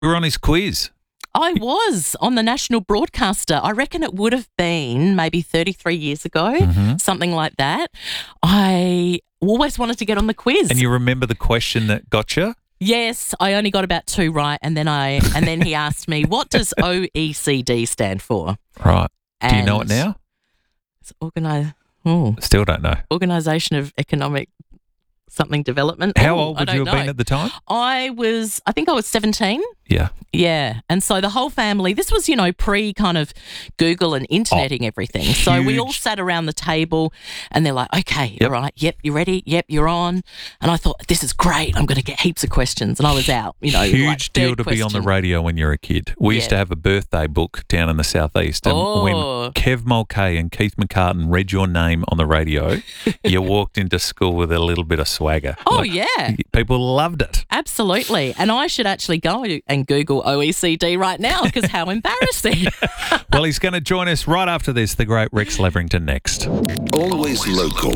We were on his quiz. I was on the national broadcaster. I reckon it would have been maybe 33 years ago, something like that. I always wanted to get on the quiz. And you remember the question that got you? Yes, I only got about 2 right, and then he asked me, "What does OECD stand for?" Right. Do you And know it now? It's Still don't know. Organisation of Economic something development. How Ooh, old would I you don't have been know. at the time? I think I was 17. Yeah. Yeah. And so the whole family, this was, pre kind of Google and interneting everything. So we all huge. sat around the table and they're like, okay, Yep. all right, yep, you ready? Yep, you're on. And I thought, this is great. I'm going to get heaps of questions. And I was out, Huge like, deal third to be on the question. radio when you're a kid. We used to Yeah. have a birthday book down in the southeast, and when Oh. Kev Mulcahy and Keith McCartan read your name on the radio, you walked into school with a little bit of swagger. Oh, yeah. People loved it. Absolutely. And I should actually go and Google OECD right now because how embarrassing. Well, he's going to join us right after this, the great Rex Leverington next. Always local.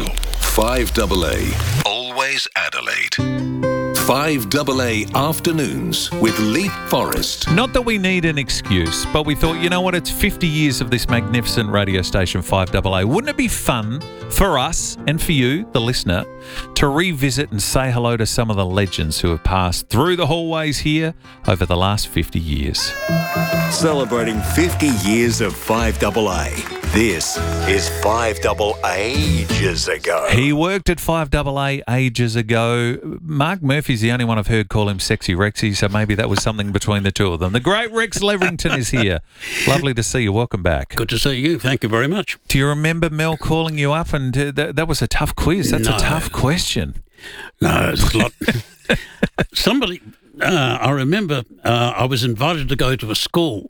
5AA. Always Adelaide. 5AA Afternoons with Leap Forest. Not that we need an excuse, but we thought, you know what, it's 50 years of this magnificent radio station, 5AA. Wouldn't it be fun for us and for you, the listener, to revisit and say hello to some of the legends who have passed through the hallways here over the last 50 years? Celebrating 50 years of 5AA. This is 5AA ages ago. He worked at 5AA ages ago. Mark Murphy's the only one I've heard call him Sexy Rexy, so maybe that was something between the two of them. The great Rex Leverington is here. Lovely to see you. Welcome back. Good to see you. Thank you very much. Do you remember Mel calling you up? And that was a tough quiz. That's No. a tough question. No, it's a lot. Somebody, I remember I was invited to go to a school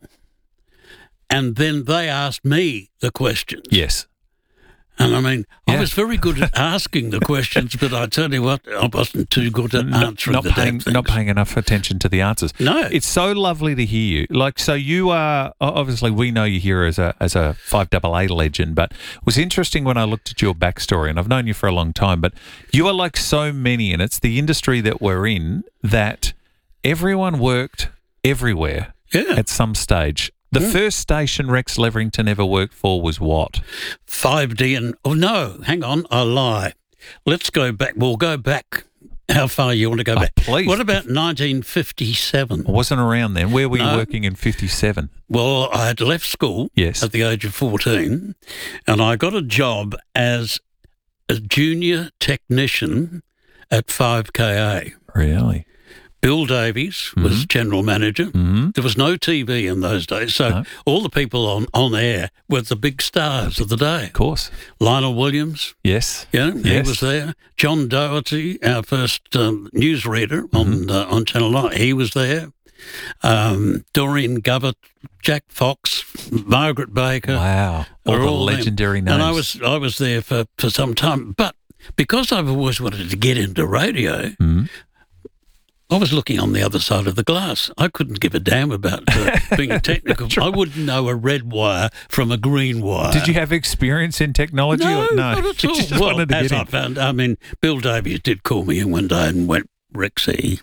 and then they asked me the questions. Yes. And I mean, I Yeah. was very good at asking the questions, but I tell you what, I wasn't too good at answering Not the paying, damn things. not paying enough attention to the answers. No. It's so lovely to hear you. Like, so you are, obviously we know you here as a 5AA legend, but it was interesting when I looked at your backstory, and I've known you for a long time, but you are like so many, and it's the industry that we're in, that everyone worked everywhere Yeah. at some stage. The first station Rex Leverington ever worked for was what? 5D and, oh no, hang on, I lie. Let's go back. We'll go back. How far you want to go back? please. What about 1957? I wasn't around then. Where were you No. working in 57? Well, I had left school Yes. at the age of 14 and I got a job as a junior technician at 5KA. Really? Bill Davies was general manager. Mm-hmm. There was no TV in those days, so all the people on air were the big stars of the day. Of course. Lionel Williams, Yes. yeah, he Yes. was there. John Doherty, our first newsreader on Channel 9, he was there. Doreen Govett, Jack Fox, Margaret Baker. Wow. All were the them. legendary names. And I was there for some time, but because I've always wanted to get into radio, I was looking on the other side of the glass. I couldn't give a damn about being a technical. I wouldn't know a red wire from a green wire. Did you have experience in technology? No, or no? not at You all. just Well, wanted to as get I in. found, I mean, Bill Davies did call me in one day and went, Rexy,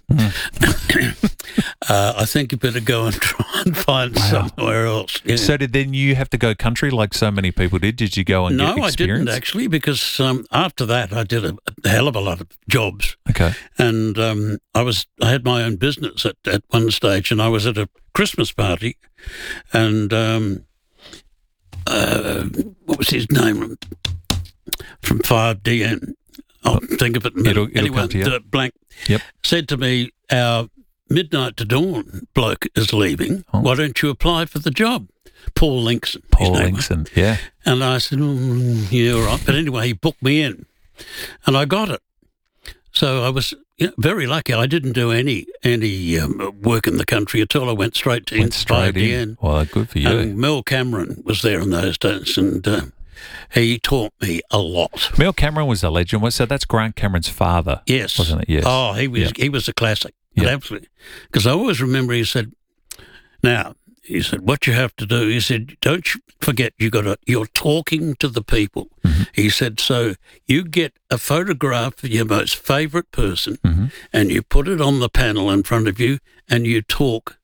I think you better go and try and find somewhere else. Yeah. So did then you have to go country like so many people did? Did you go and No, get I experience? didn't actually, because after that I did a hell of a lot of jobs. Okay. And I had my own business at one stage, and I was at a Christmas party, and what was his name from 5DN? I'll think of it in a minute. It'll come to you. Blank Yep. said to me, our Midnight to Dawn bloke is leaving. Oh. Why don't you apply for the job? Paul Linkson. his Paul name was. Linkson. Yeah. And I said, yeah, all right. But anyway, he booked me in and I got it. So I was very lucky. I didn't do any work in the country at all. I went straight to Went straight 5DN. in. Well, good for you. And Mel Cameron was there in those days, and he taught me a lot. Mel Cameron was a legend. So that's Grant Cameron's father. Yes. Wasn't it? Yes. Oh, he was Yep. he was a classic. Yep. Absolutely. Because I always remember he said, what you have to do, he said, don't you forget you're talking to the people. Mm-hmm. He said, so you get a photograph of your most favourite person Mm-hmm. and you put it on the panel in front of you and you talk